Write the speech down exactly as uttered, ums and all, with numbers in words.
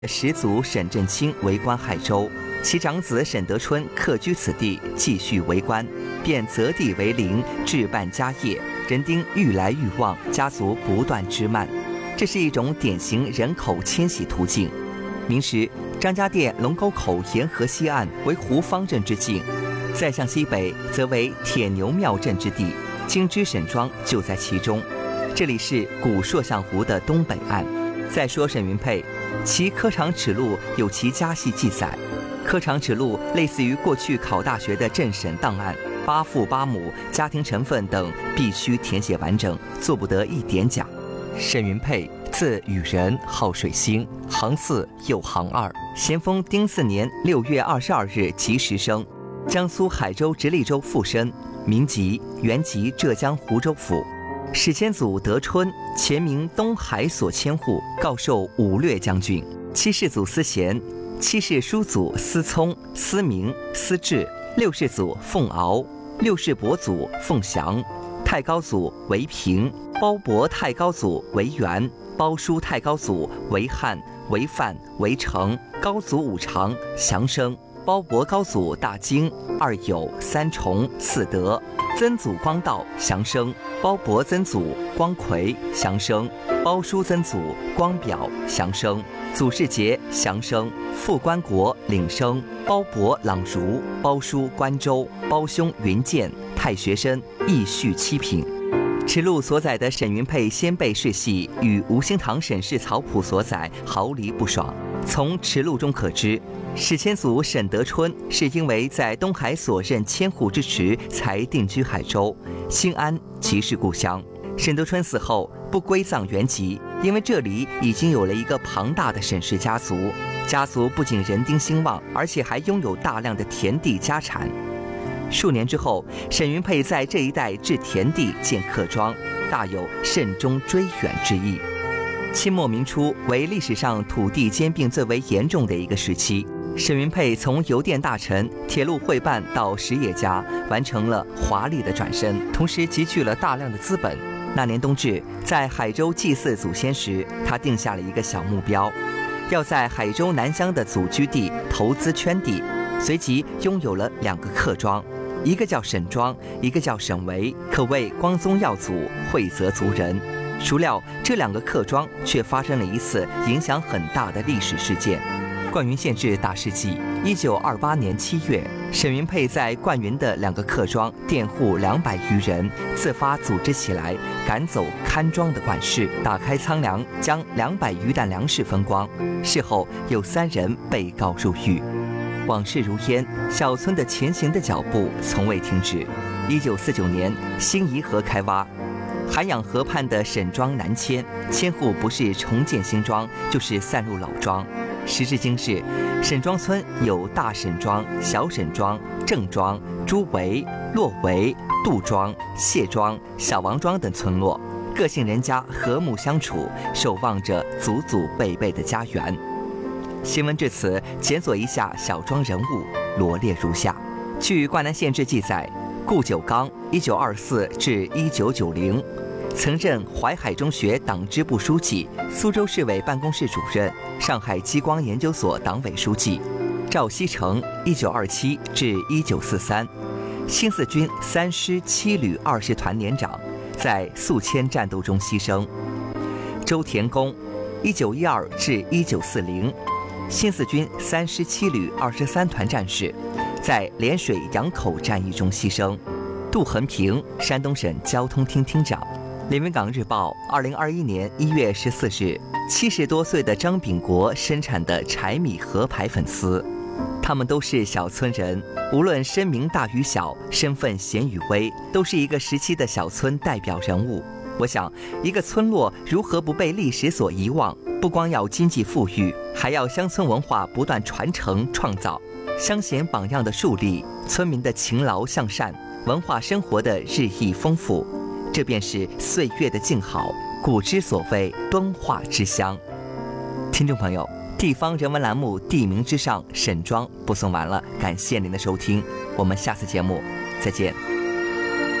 始祖沈振清为官海州，其长子沈德春客居此地，继续为官，便择地为陵，置办家业，人丁愈来愈旺，家族不断枝蔓。这是一种典型人口迁徙途径。明时，张家店龙沟口沿河西岸为胡方镇之境，再向西北则为铁牛庙镇之地，今之沈庄就在其中。这里是古朔象湖的东北岸。再说沈云佩，其科场齿录有其家系记载。科场齿录类似于过去考大学的政审档案，八父八母、家庭成分等必须填写完整，做不得一点假。沈云佩，字羽人，号水星，行四又行二，咸丰丁巳年六月二十二日吉时生，江苏海州直隶州附身，民籍，原籍浙江湖州府。史前祖德春，前名东海所千户，告授武略将军。七世祖思贤，七世叔祖思聪、思明、思智，六世祖凤敖，六世伯祖凤祥，太高祖为平，包伯太高祖为元，包叔太高祖为汉、为范、为成，高祖武常、祥生，包伯高祖大经、二有、三重、四德，曾祖光道、祥生，包伯曾祖光奎、祥生，包叔曾祖光表、祥生，祖士节、祥生，副官国、领生，包伯朗如，包叔关州，包兄云剑，太学生，义序七品。齿录所载的沈云佩先辈世系与吴兴堂沈氏草谱所载毫厘不爽。从齿录中可知，史前祖沈德春是因为在东海所任千户之时才定居海州，新安即是故乡。沈德春死后不归葬原籍，因为这里已经有了一个庞大的沈氏家族，家族不仅人丁兴旺，而且还拥有大量的田地家产。数年之后，沈云佩在这一带置田地建客庄，大有慎终追远之意。清末明初为历史上土地兼并最为严重的一个时期，沈云佩从邮电大臣、铁路会办到实业家，完成了华丽的转身，同时集聚了大量的资本。那年冬至，在海州祭祀祖先时，他定下了一个小目标，要在海州南乡的祖居地投资圈地，随即拥有了两个客庄，一个叫沈庄，一个叫沈围，可谓光宗耀祖，惠泽族人。孰料这两个客庄却发生了一次影响很大的历史事件。灌云县志大事记，一九二八年七月，沈云佩在灌云的两个客庄佃户两百余人，自发组织起来，赶走看庄的管事，打开仓粮，将两百余担粮食分光。事后有三人被告入狱。往事如烟，小村的前行的脚步从未停止。一九四九年，新沂河开挖，涵养河畔的沈庄南迁，迁户不是重建新庄，就是散入老庄。时至今日，沈庄村有大沈庄、小沈庄、郑庄、朱围、洛围、杜庄、谢庄、小王庄等村落，各姓人家和睦相处，守望着祖祖辈辈的家园。新闻至此检索一下小庄人物，罗列如下。据《灌南县志》记载，顾九刚一九二四至一九九零，曾任淮海中学党支部书记、苏州市委办公室主任、上海激光研究所党委书记。赵锡成一九二七至一九四三，新四军三师七旅二师团连长，在宿迁战斗中牺牲。周田公一九一二至一九四零，新四军三师七旅二十三团战士，在涟水杨口战役中牺牲。杜恒平，山东省交通厅厅长。连云港日报二零二一年一月十四日，七十多岁的张炳国生产的柴米河牌粉丝，他们都是小村人，无论声名大与小，身份显与微，都是一个时期的小村代表人物。我想，一个村落如何不被历史所遗忘？不光要经济富裕，还要乡村文化不断传承创造，乡贤榜样的树立，村民的勤劳向善，文化生活的日益丰富。这便是岁月的静好，古之所谓敦化之乡。听众朋友，地方人文栏目《地名之上》沈庄播送完了，感谢您的收听，我们下次节目再见。